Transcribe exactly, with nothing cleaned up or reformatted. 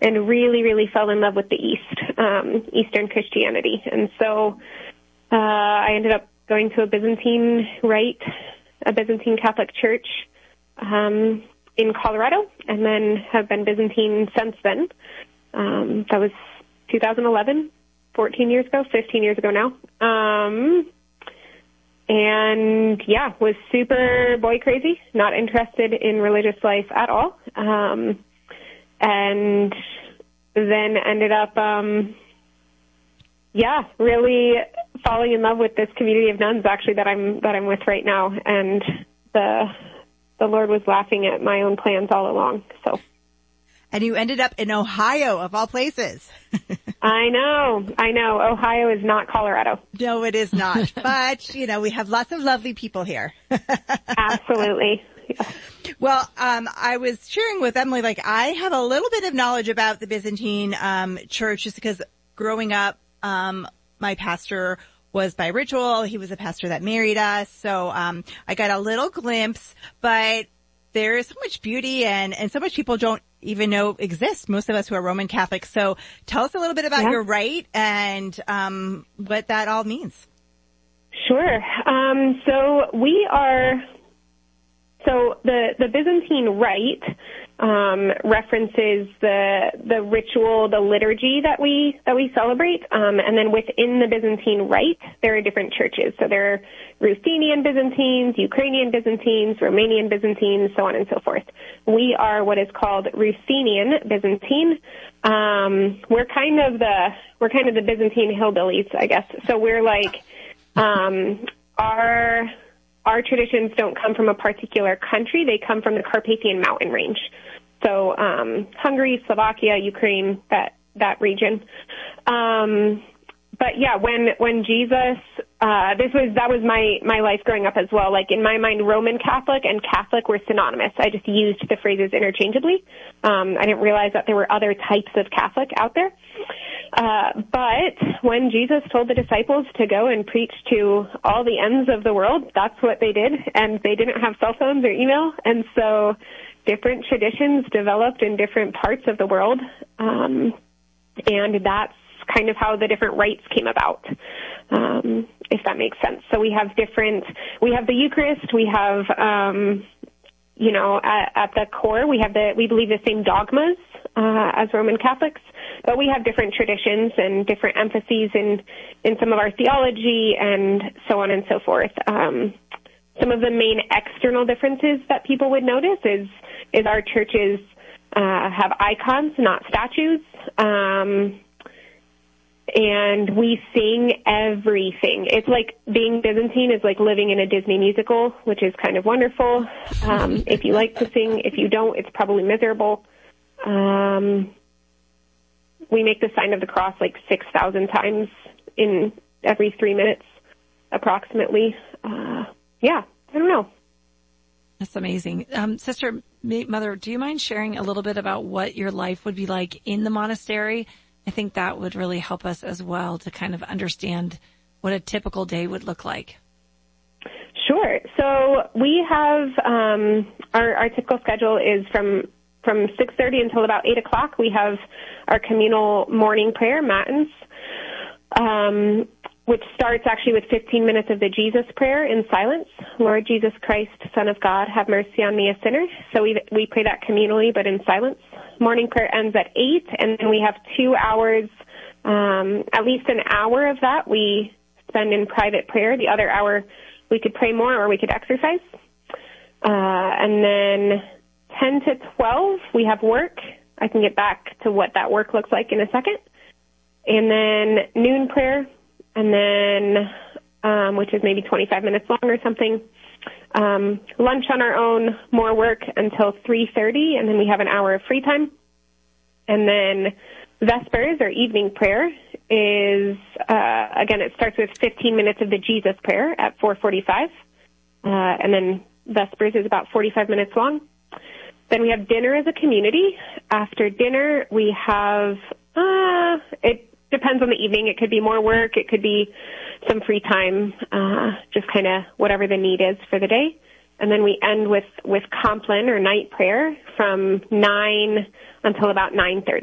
and really, really fell in love with the East, um, Eastern Christianity. And so uh, I ended up going to a Byzantine rite, a Byzantine Catholic church um, in Colorado, and then have been Byzantine since then. Um, that was two thousand eleven, fourteen years ago, fifteen years ago now. Um, and, yeah, was super boy crazy, not interested in religious life at all. Um, and then ended up, um, yeah, really falling in love with this community of nuns, actually, that I'm that I'm with right now. And the the Lord was laughing at my own plans all along, so... And you ended up in Ohio, of all places. I know. I know. Ohio is not Colorado. No, it is not. But, you know, we have lots of lovely people here. Absolutely. Yeah. Well, um, I was sharing with Emily, like, I have a little bit of knowledge about the Byzantine um, church just because growing up, um, my pastor was by ritual. He was a pastor that married us. So um, I got a little glimpse, but there is so much beauty and, and so much people don't even know exist, most of us who are Roman Catholics. So tell us a little bit about yeah. your rite and um, what that all means. Sure. Um, so we are, so the, the Byzantine rite um, references the the ritual, the liturgy that we that we celebrate, um, and then within the Byzantine rite, there are different churches. So there are Ruthenian Byzantines, Ukrainian Byzantines, Romanian Byzantines, so on and so forth. We are what is called Ruthenian Byzantine. Um, we're kind of the we're kind of the Byzantine hillbillies, I guess. So we're like um, our our traditions don't come from a particular country; they come from the Carpathian Mountain Range. So um, Hungary, Slovakia, Ukraine, that that region. Um, but yeah, when when Jesus, uh, this was that was my my life growing up as well. Like in my mind, Roman Catholic and Catholic were synonymous. I just used the phrases interchangeably. Um, I didn't realize that there were other types of Catholic out there. Uh, but when Jesus told the disciples to go and preach to all the ends of the world, that's what they did, and they didn't have cell phones or email, and so different traditions developed in different parts of the world, um, and that's kind of how the different rites came about, um, if that makes sense. So we have different, we have the Eucharist, we have, um, you know, at, at the core, we have the, we believe the same dogmas uh, as Roman Catholics, but we have different traditions and different emphases in, in some of our theology and so on and so forth. Um, some of the main external differences that people would notice is is our churches uh, have icons, not statues, um, and we sing everything. It's like being Byzantine is like living in a Disney musical, which is kind of wonderful. Um, if you like to sing, if you don't, it's probably miserable. Um, we make the sign of the cross like six thousand times in every three minutes, approximately. Uh, yeah, I don't know. That's amazing. Um, Sister Mother, do you mind sharing a little bit about what your life would be like in the monastery? I think that would really help us as well to kind of understand what a typical day would look like. Sure. So we have um, our, our typical schedule is from from six thirty until about eight o'clock. We have our communal morning prayer, matins, um, which starts actually with fifteen minutes of the Jesus prayer in silence. Lord Jesus Christ, Son of God, have mercy on me, a sinner. So we we pray that communally, but in silence. Morning prayer ends at eight, and then we have two hours, um, at least an hour of that we spend in private prayer. The other hour we could pray more or we could exercise. Uh, and then ten to twelve, we have work. I can get back to what that work looks like in a second. And then noon prayer, and then, um, which is maybe twenty-five minutes long or something. Um, lunch on our own, more work until three thirty, and then we have an hour of free time. And then Vespers, or evening prayer, is, uh, again, it starts with fifteen minutes of the Jesus prayer at four forty-five, uh, and then Vespers is about forty-five minutes long. Then we have dinner as a community. After dinner, we have, uh, it depends on the evening. It could be more work. It could be some free time, uh, just kind of whatever the need is for the day. And then we end with, with Compline, or night prayer, from nine until about nine thirty.